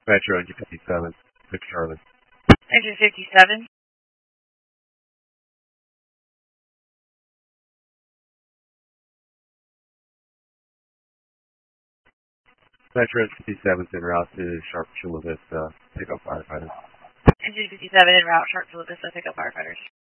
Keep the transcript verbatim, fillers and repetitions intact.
Metro Engine fifty-seven, six Charlie. Engine fifty-seven. Metro fifty-seven is en route to Sharp Chula Vista, pick up firefighters. Engine fifty-seven en route, Sharp Chula Vista, pick up firefighters.